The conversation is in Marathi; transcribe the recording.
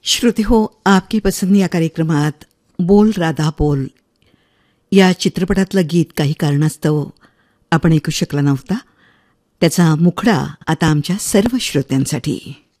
श्रोते हो, आपकी पसंद या कार्यक्रमात बोल राधा बोल या चित्रपटातलं गीत काही कारणास्तव आपण ऐकू शकला नव्हता. त्याचा मुखडा आता आमच्या सर्व श्रोत्यांसाठी.